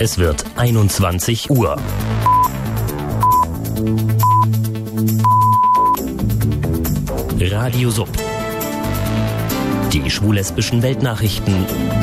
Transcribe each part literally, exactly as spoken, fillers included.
Es wird einundzwanzig Uhr. Radio Sub. Die schwul-lesbischen Weltnachrichten.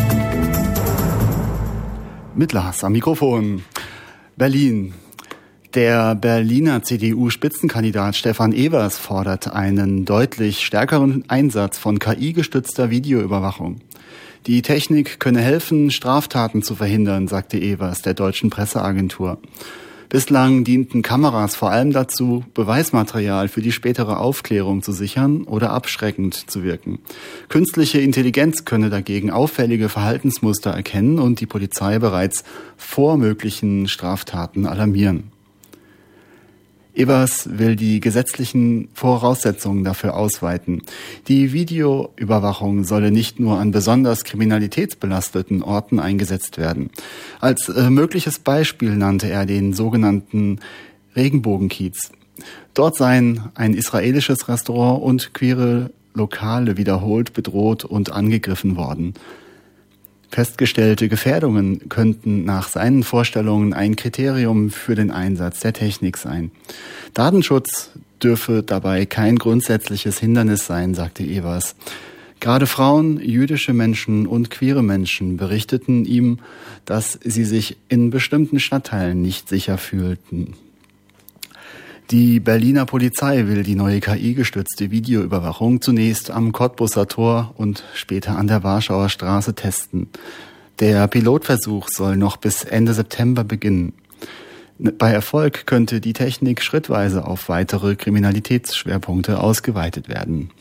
Mit Lars am Mikrofon. Berlin. Der Berliner C D U-Spitzenkandidat Stefan Evers fordert einen deutlich stärkeren Einsatz von K I-gestützter Videoüberwachung. Die Technik könne helfen, Straftaten zu verhindern, sagte Evers der deutschen Presseagentur. Bislang dienten Kameras vor allem dazu, Beweismaterial für die spätere Aufklärung zu sichern oder abschreckend zu wirken. Künstliche Intelligenz könne dagegen auffällige Verhaltensmuster erkennen und die Polizei bereits vor möglichen Straftaten alarmieren. Evers will die gesetzlichen Voraussetzungen dafür ausweiten. Die Videoüberwachung solle nicht nur an besonders kriminalitätsbelasteten Orten eingesetzt werden. Als äh, mögliches Beispiel nannte er den sogenannten Regenbogenkiez. Dort seien ein israelisches Restaurant und queere Lokale wiederholt bedroht und angegriffen worden. Festgestellte Gefährdungen könnten nach seinen Vorstellungen ein Kriterium für den Einsatz der Technik sein. Datenschutz dürfe dabei kein grundsätzliches Hindernis sein, sagte Evers. Gerade Frauen, jüdische Menschen und queere Menschen berichteten ihm, dass sie sich in bestimmten Stadtteilen nicht sicher fühlten. Die Berliner Polizei will die neue K I-gestützte Videoüberwachung zunächst am Cottbuser Tor und später an der Warschauer Straße testen. Der Pilotversuch soll noch bis Ende September beginnen. Bei Erfolg könnte die Technik schrittweise auf weitere Kriminalitätsschwerpunkte ausgeweitet werden.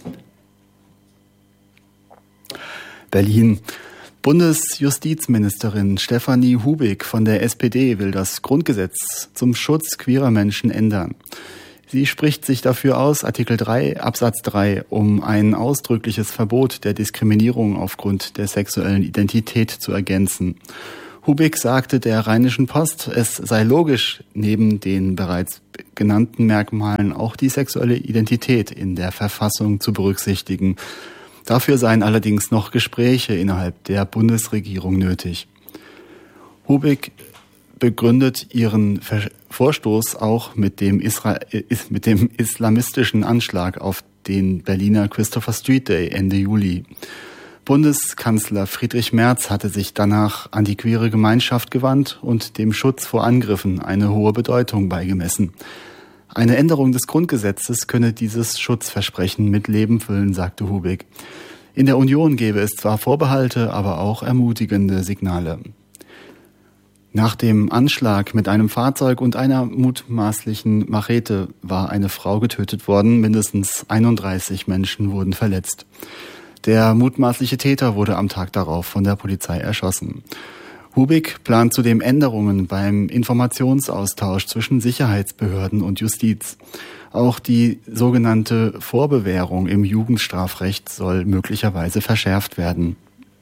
Berlin. Bundesjustizministerin Stefanie Hubig von der S P D will das Grundgesetz zum Schutz queerer Menschen ändern. Sie spricht sich dafür aus, Artikel drei Absatz drei, um ein ausdrückliches Verbot der Diskriminierung aufgrund der sexuellen Identität zu ergänzen. Hubig sagte der Rheinischen Post, es sei logisch, neben den bereits genannten Merkmalen auch die sexuelle Identität in der Verfassung zu berücksichtigen. Dafür seien allerdings noch Gespräche innerhalb der Bundesregierung nötig. Hubig begründet ihren Vorstoß auch mit dem, Isra- mit dem islamistischen Anschlag auf den Berliner Christopher Street Day Ende Juli. Bundeskanzler Friedrich Merz hatte sich danach an die queere Gemeinschaft gewandt und dem Schutz vor Angriffen eine hohe Bedeutung beigemessen. Eine Änderung des Grundgesetzes könne dieses Schutzversprechen mit Leben füllen, sagte Hubig. In der Union gäbe es zwar Vorbehalte, aber auch ermutigende Signale. Nach dem Anschlag mit einem Fahrzeug und einer mutmaßlichen Machete war eine Frau getötet worden. Mindestens einunddreißig Menschen wurden verletzt. Der mutmaßliche Täter wurde am Tag darauf von der Polizei erschossen. Hubig plant zudem Änderungen beim Informationsaustausch zwischen Sicherheitsbehörden und Justiz. Auch die sogenannte Vorbewährung im Jugendstrafrecht soll möglicherweise verschärft werden.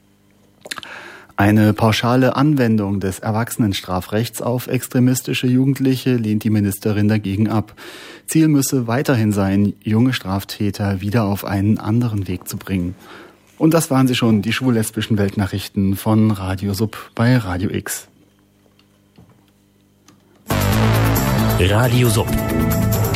Eine pauschale Anwendung des Erwachsenenstrafrechts auf extremistische Jugendliche lehnt die Ministerin dagegen ab. Ziel müsse weiterhin sein, junge Straftäter wieder auf einen anderen Weg zu bringen. Und das waren sie schon, die schwul-lesbischen Weltnachrichten von Radio Sub bei Radio X. Radio Sub.